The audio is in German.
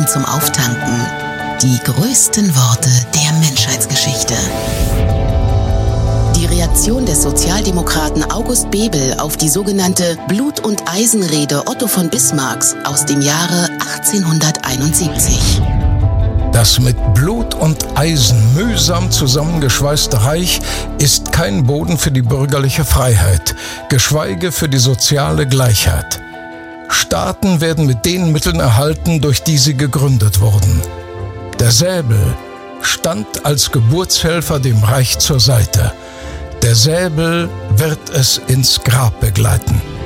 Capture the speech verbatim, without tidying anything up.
zum Auftanken. Die größten Worte der Menschheitsgeschichte. Die Reaktion des Sozialdemokraten August Bebel auf die sogenannte Blut- und Eisenrede Otto von Bismarcks aus dem Jahre achtzehnhunderteinundsiebzig. Das mit Blut und Eisen mühsam zusammengeschweißte Reich ist kein Boden für die bürgerliche Freiheit, geschweige für die soziale Gleichheit. Staaten werden mit den Mitteln erhalten, durch die sie gegründet wurden. Der Säbel stand als Geburtshelfer dem Reich zur Seite. Der Säbel wird es ins Grab begleiten.